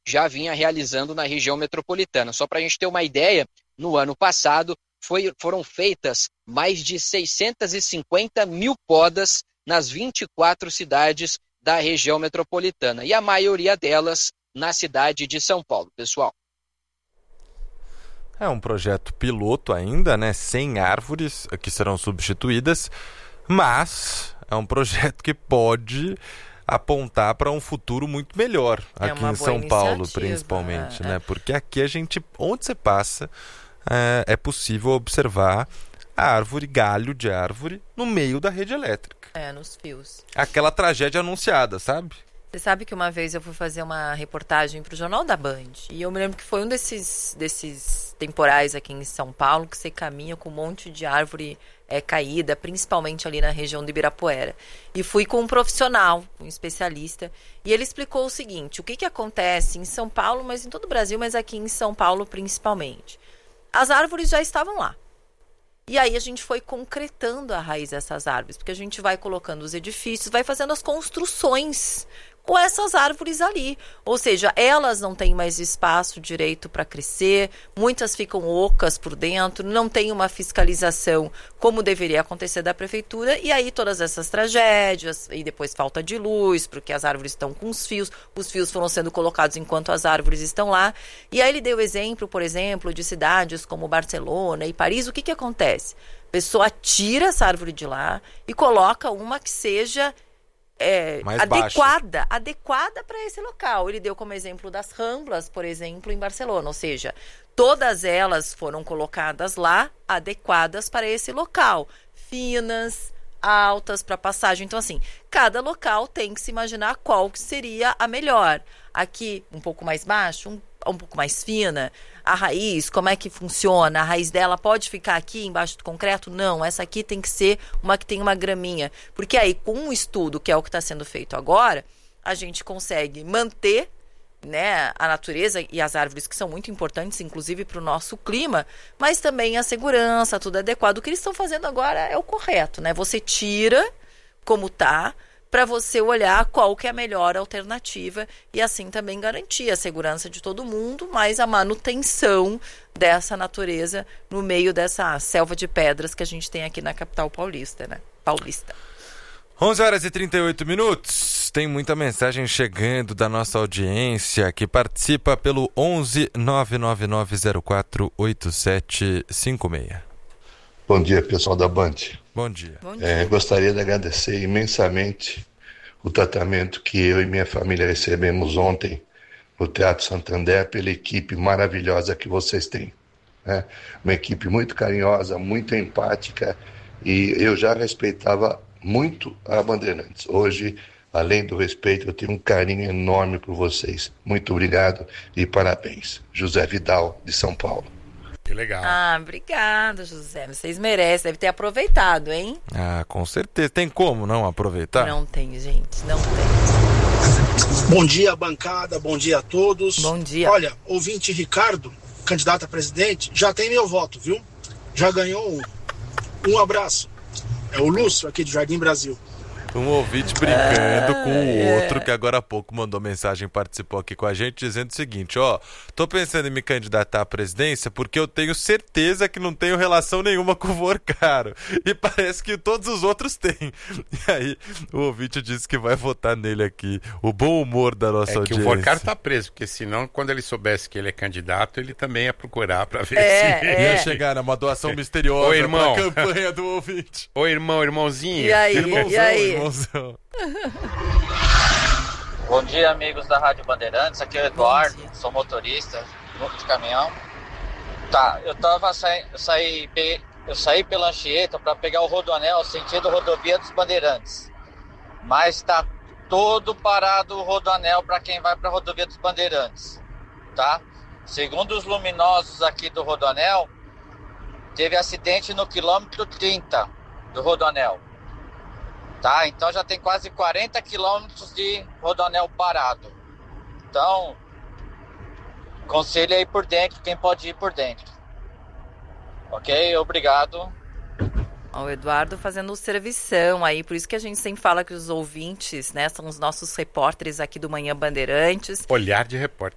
já vinha realizando na região metropolitana. Só para a gente ter uma ideia, no ano passado foram feitas mais de 650 mil podas nas 24 cidades da região metropolitana, e a maioria delas na cidade de São Paulo, pessoal. É um projeto piloto ainda, né? 100 árvores que serão substituídas, mas é um projeto que pode apontar para um futuro muito melhor aqui em São Paulo, principalmente, né? Porque aqui onde você passa, é possível observar a árvore, galho de árvore, no meio da rede elétrica. Nos fios. Aquela tragédia anunciada, sabe? Você sabe que uma vez eu fui fazer uma reportagem para o Jornal da Band, e eu me lembro que foi um desses temporais aqui em São Paulo, que você caminha com um monte de árvore caída, principalmente ali na região do Ibirapuera. E fui com um profissional, um especialista, e ele explicou o seguinte: o que acontece em São Paulo, mas em todo o Brasil, mas aqui em São Paulo principalmente. As árvores já estavam lá. E aí a gente foi concretando a raiz dessas árvores, porque a gente vai colocando os edifícios, vai fazendo as construções com essas árvores ali. Ou seja, elas não têm mais espaço direito para crescer, muitas ficam ocas por dentro, não tem uma fiscalização como deveria acontecer da prefeitura, e aí todas essas tragédias, e depois falta de luz, porque as árvores estão com os fios foram sendo colocados enquanto as árvores estão lá. E aí ele deu exemplo, por exemplo, de cidades como Barcelona e Paris. O que acontece? A pessoa tira essa árvore de lá e coloca uma que seja adequada para esse local. Ele deu como exemplo das Ramblas, por exemplo, em Barcelona, ou seja, todas elas foram colocadas lá, adequadas para esse local, finas, altas para passagem. Então, assim, cada local tem que se imaginar qual que seria a melhor. Aqui, um pouco mais baixo, um pouco mais fina. A raiz, como é que funciona? A raiz dela pode ficar aqui embaixo do concreto? Não, essa aqui tem que ser uma que tem uma graminha. Porque aí, com um estudo, que é o que está sendo feito agora, a gente consegue manter, né, a natureza e as árvores, que são muito importantes, inclusive para o nosso clima, mas também a segurança, tudo adequado. O que eles estão fazendo agora é o correto, né? Você tira como está, para você olhar qual que é a melhor alternativa e assim também garantir a segurança de todo mundo, mas a manutenção dessa natureza no meio dessa selva de pedras que a gente tem aqui na capital paulista, né? 11h38. Tem muita mensagem chegando da nossa audiência que participa pelo 11 99904 8756. Bom dia, pessoal da Band. Bom dia. Gostaria de agradecer imensamente o tratamento que eu e minha família recebemos ontem no Teatro Santander pela equipe maravilhosa que vocês têm. Né? Uma equipe muito carinhosa, muito empática, e eu já respeitava muito a Bandeirantes. Hoje, além do respeito, eu tenho um carinho enorme por vocês. Muito obrigado e parabéns. José Vidal, de São Paulo. Que legal. Obrigada, José. Vocês merecem, deve ter aproveitado, hein? Com certeza. Tem como não aproveitar? Não tem, gente, não tem. Bom dia, bancada, bom dia a todos. Bom dia. Olha, ouvinte Ricardo, candidato a presidente, já tem meu voto, viu? Já ganhou um. Um abraço. É o Lúcio, aqui do Jardim Brasil. Um ouvinte brincando com o outro, que agora há pouco mandou mensagem, participou aqui com a gente, dizendo o seguinte: tô pensando em me candidatar à presidência porque eu tenho certeza que não tenho relação nenhuma com o Vorcaro. E parece que todos os outros têm. E aí, o ouvinte disse que vai votar nele aqui. O bom humor da nossa audiência. É que o Vorcaro tá preso, porque senão, quando ele soubesse que ele é candidato, ele também ia procurar pra ver se... Ia chegar numa doação misteriosa. Ô, irmão. Pra campanha do ouvinte. Ô, irmãozinho. E aí? Irmãozão. Bom dia, amigos da Rádio Bandeirantes. Aqui é o Eduardo, sou motorista de caminhão. Tá, eu saí pela Anchieta para pegar o Rodoanel sentido rodovia dos Bandeirantes. Mas tá todo parado o Rodoanel para quem vai para a rodovia dos Bandeirantes, tá? Segundo os luminosos aqui do Rodoanel, teve acidente no quilômetro 30 do Rodoanel. Tá, então já tem quase 40 quilômetros de Rodoanel parado. Então, conselho aí por dentro, quem pode ir por dentro. Ok? Obrigado. O Eduardo fazendo servição aí, por isso que a gente sempre fala que os ouvintes, né, são os nossos repórteres aqui do Manhã Bandeirantes. Olhar de repórter.